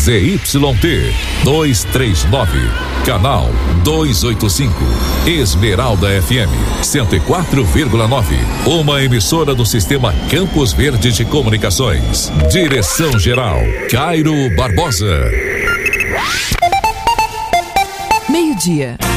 ZYT 239, canal 285, Esmeralda FM 104,9, uma emissora do Sistema Campos Verde de Comunicações. Direção-geral, Cairo Barbosa. Meio-dia.